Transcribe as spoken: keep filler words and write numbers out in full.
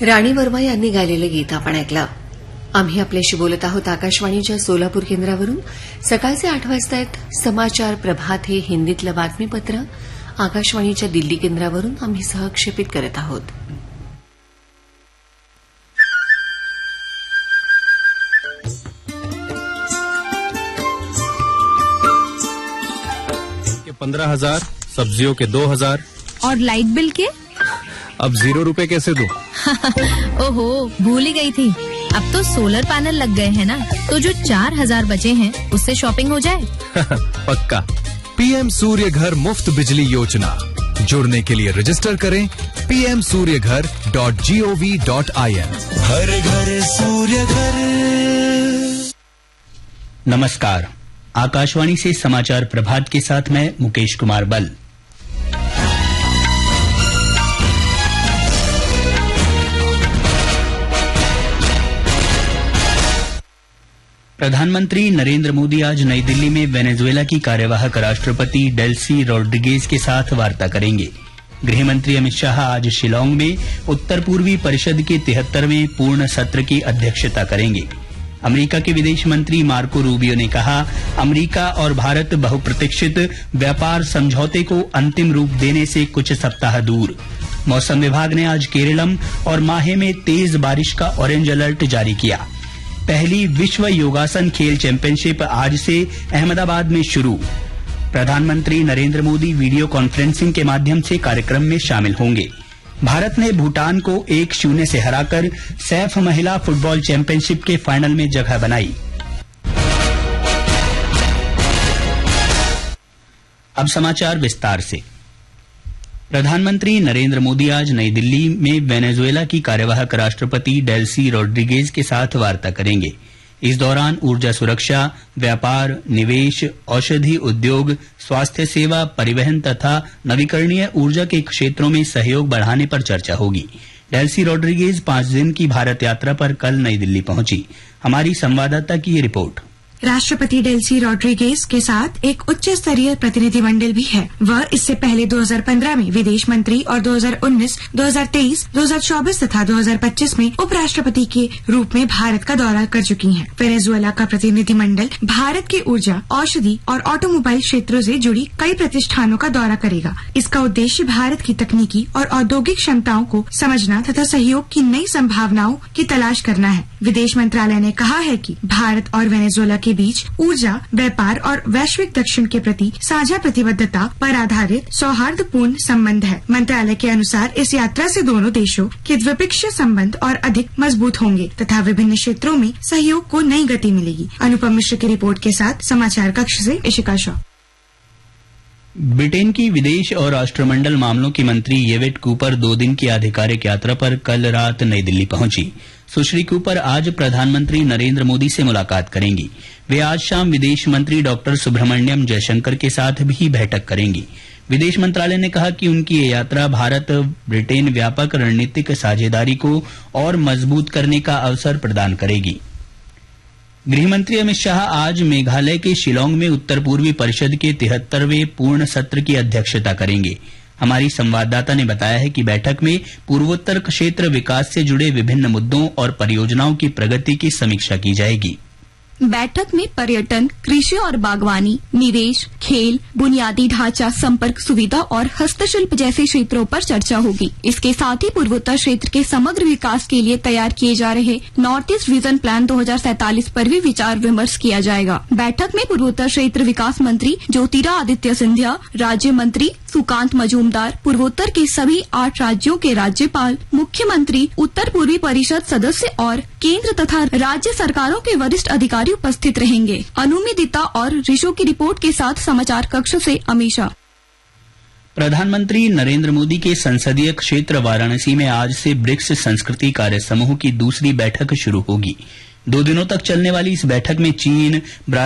राणी वर्मा यांनी गायलेलं गीत आपण ऐकलं. आम्ही आपल्याशी बोलत आहोत आकाशवाणीच्या सोलापूर केंद्रावरून. सकाळचे आठ वाजता आहेत. समाचार प्रभात हे हिंदीतलं बातमीपत्र आकाशवाणीच्या दिल्ली केंद्रावरून आम्ही सहक्षेपित करत आहोत. पंद्रह हजार, सब्जियों के दो हजार और लाइट बिल के अब जीरो रुपए कैसे दूं? ओहो, भूल ही गई थी. अब तो सोलर पैनल लग गए हैं ना, तो जो चार हजार बचे हैं उससे शॉपिंग हो जाए. पक्का. पीएम सूर्य घर मुफ्त बिजली योजना. जुड़ने के लिए रजिस्टर करें पी एम सूर्य घर dot G O V dot I N. हर घर सूर्य घर. नमस्कार. आकाशवाणी से समाचार प्रभात के साथ मैं मुकेश कुमार बल. प्रधानमंत्री नरेंद्र मोदी आज नई दिल्ली में वेनेजुएला की कार्यवाहक राष्ट्रपति डेल्सी रोड्रिगेज के साथ वार्ता करेंगे. गृहमंत्री अमित शाह आज शिलांग में उत्तर पूर्वी परिषद के तिहत्तरवें पूर्ण सत्र की अध्यक्षता करेंगे. अमेरिका के विदेश मंत्री मार्को रूबियो ने कहा, अमेरिका और भारत बहुप्रतीक्षित व्यापार समझौते को अंतिम रूप देने से कुछ सप्ताह दूर. मौसम विभाग ने आज केरलम और माहे में तेज बारिश का ऑरेंज अलर्ट जारी किया. पहली विश्व योगासन खेल चैंपियनशिप आज से अहमदाबाद में शुरू. प्रधानमंत्री नरेंद्र मोदी वीडियो कॉन्फ्रेंसिंग के माध्यम से कार्यक्रम में शामिल होंगे. भारत ने भूटान को एक शून्य से हराकर सैफ महिला फुटबॉल चैंपियनशिप के फाइनल में जगह बनाई. अब समाचार विस्तार से. प्रधानमंत्री नरेंद्र मोदी आज नई दिल्ली में वेनेजुएला की कार्यवाहक राष्ट्रपति डेल्सी रोड्रिगेज के साथ वार्ता करेंगे. इस दौरान ऊर्जा सुरक्षा, व्यापार, निवेश, औषधि उद्योग, स्वास्थ्य सेवा, परिवहन तथा नवीकरणीय ऊर्जा के क्षेत्रों में सहयोग बढ़ाने पर चर्चा होगी. डेल्सी रोड्रिगेज पांच दिन की भारत यात्रा पर कल नई दिल्ली पहुंची. हमारी संवाददाता की ये रिपोर्ट. राष्ट्रपति डेल्सी रोड्रिगेज के साथ एक उच्च स्तरीय प्रतिनिधिमंडल भी है. वह इससे पहले दो हज़ार पंद्रह में विदेश मंत्री और दो हज़ार उन्नीस, दो हज़ार तेईस, दो हज़ार चौबीस तथा दो हज़ार पच्चीस में उपराष्ट्रपति के रूप में भारत का दौरा कर चुकी हैं. वेनेजुएला का प्रतिनिधिमंडल भारत के ऊर्जा, औषधि और ऑटोमोबाइल क्षेत्रों से जुड़ी कई प्रतिष्ठानों का दौरा करेगा. इसका उद्देश्य भारत की तकनीकी और औद्योगिक क्षमताओं को समझना तथा सहयोग की नई संभावनाओं की तलाश करना है. विदेश मंत्रालय ने कहा है कि भारत और वेनेजुएला के बीच ऊर्जा, व्यापार और वैश्विक दक्षिण के प्रति साझा प्रतिबद्धता पर आधारित सौहार्दपूर्ण संबंध है. मंत्रालय के अनुसार इस यात्रा से दोनों देशों के द्विपक्षीय संबंध और अधिक मजबूत होंगे तथा विभिन्न क्षेत्रों में सहयोग को नई गति मिलेगी. अनुपम मिश्र की रिपोर्ट के साथ समाचार कक्ष से इशिका शॉ. ब्रिटेन की विदेश और राष्ट्रमंडल मामलों की मंत्री येवेट कूपर दो दिन की आधिकारिक यात्रा पर कल रात नई दिल्ली पहुंची. सुश्री कूपर आज प्रधानमंत्री नरेंद्र मोदी से मुलाकात करेंगी. वे आज शाम विदेश मंत्री डॉक्टर सुब्रमण्यम जयशंकर के साथ भी बैठक करेंगी. विदेश मंत्रालय ने कहा कि उनकी ये यात्रा भारत ब्रिटेन व्यापक रणनीतिक साझेदारी को और मजबूत करने का अवसर प्रदान करेगी. गृहमंत्री अमित शाह आज मेघालय के शिलांग में उत्तर पूर्वी परिषद के तिहत्तरवें पूर्ण सत्र की अध्यक्षता करेंगे. हमारी संवाददाता ने बताया है कि बैठक में पूर्वोत्तर क्षेत्र विकास से जुड़े विभिन्न मुद्दों और परियोजनाओं की प्रगति की समीक्षा की जाएगी. बैठक में पर्यटन, कृषि और बागवानी, निवेश, खेल, बुनियादी ढांचा, संपर्क सुविधा और हस्तशिल्प जैसे क्षेत्रों पर चर्चा होगी. इसके साथ ही पूर्वोत्तर क्षेत्र के समग्र विकास के लिए तैयार किए जा रहे नॉर्थ ईस्ट विजन प्लान दो हज़ार सैंतालीस पर भी विचार विमर्श किया जाएगा. बैठक में पूर्वोत्तर क्षेत्र विकास मंत्री ज्योतिरादित्य सिंधिया, राज्य मंत्री सुकांत मजूमदार, पूर्वोत्तर के सभी आठ राज्यों के राज्यपाल, मुख्यमंत्री, उत्तर पूर्वी परिषद सदस्य और केंद्र तथा राज्य सरकारों के वरिष्ठ अधिकारी उपस्थित रहेंगे. अनुमिदिता और ऋषु की रिपोर्ट के साथ समाचार कक्ष से अमीषा. प्रधानमंत्री नरेंद्र मोदी के संसदीय क्षेत्र वाराणसी में आज से ब्रिक्स संस्कृति कार्य समूह की दूसरी बैठक शुरू होगी. दो दिनों तक चलने वाली इस बैठक में चीन,